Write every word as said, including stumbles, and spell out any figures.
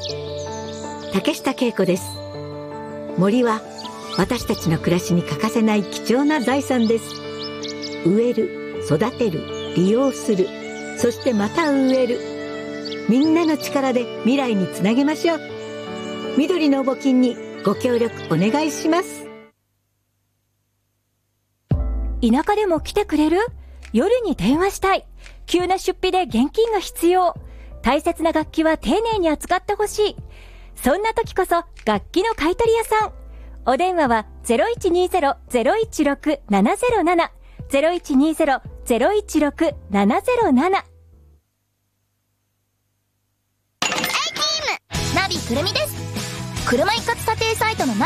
竹下恵子です。森は私たちの暮らしに欠かせない貴重な財産です。植える、育てる、利用する、そしてまた植える。みんなの力で未来につなげましょう。緑の募金にご協力お願いします。 田舎でも来てくれる？夜に電話したい。急な出費で現金が必要。大切な楽器は丁寧に扱ってほしい。そんな時こそ楽器の買い取り屋さん。お電話は ゼロいちにゼロ ゼロいちろく ななゼロなな ゼロいちにゼロ ゼロいちろく ななゼロなな。 ナビくるみです。車一括査定サイトの